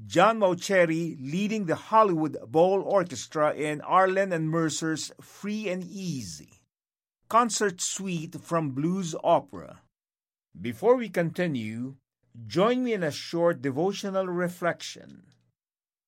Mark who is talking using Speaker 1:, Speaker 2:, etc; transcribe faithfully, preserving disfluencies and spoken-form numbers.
Speaker 1: John Mauceri leading the Hollywood Bowl Orchestra in Arlen and Mercer's Free and Easy, concert suite from Blues Opera. Before we continue, join me in a short devotional reflection.